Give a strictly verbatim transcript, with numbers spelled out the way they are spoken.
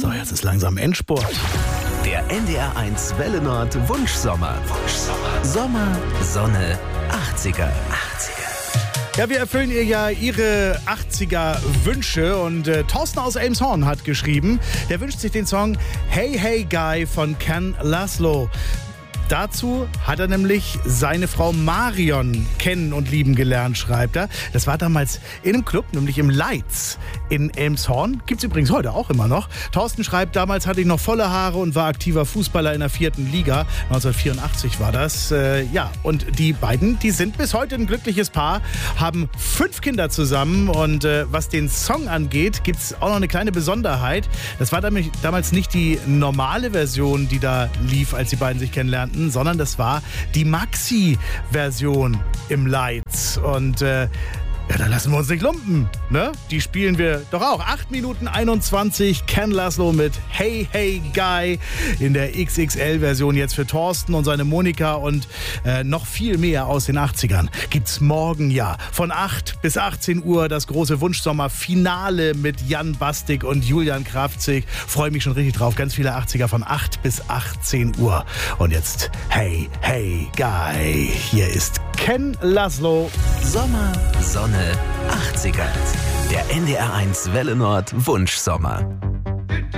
So, jetzt ist langsam Endspurt. Der N D R eins Welle Nord Wunschsommer. Wunschsommer. Sommer, Sonne, achtziger. achtziger. Ja, wir erfüllen ihr ja ihre achtziger-Wünsche und äh, Thorsten aus Elmshorn hat geschrieben, der wünscht sich den Song Hey Hey Guy von Ken Laszlo. Dazu hat er nämlich seine Frau Marion kennen und lieben gelernt, schreibt er. Das war damals in einem Club, nämlich im Leitz in Elmshorn. Gibt's übrigens heute auch immer noch. Thorsten schreibt, damals hatte ich noch volle Haare und war aktiver Fußballer in der vierten Liga. neunzehnhundertvierundachtzig war das. Äh, ja, und die beiden, die sind bis heute ein glückliches Paar, haben fünf Kinder zusammen. Und äh, was den Song angeht, gibt's auch noch eine kleine Besonderheit. Das war damals nicht die normale Version, die da lief, als die beiden sich kennenlernten, sondern das war die Maxi-Version im Leitz. Und äh, ja, da lassen wir uns nicht lumpen, ne? Die spielen wir doch auch. acht Minuten einundzwanzig, Ken Laszlo mit Hey Hey Guy in der X X L-Version jetzt für Thorsten und seine Monika und äh, noch viel mehr aus den achtzigern. Gibt's morgen ja von acht bis achtzehn Uhr das große Wunschsommer-Finale mit Jan Bastik und Julian Kraftzig. Freue mich schon richtig drauf. Ganz viele achtziger von acht bis achtzehn Uhr. Und jetzt Hey Hey Guy. Hier ist Ken Laszlo. Sommer, Sonne, achtziger. Der N D R eins Welle Nord Wunschsommer.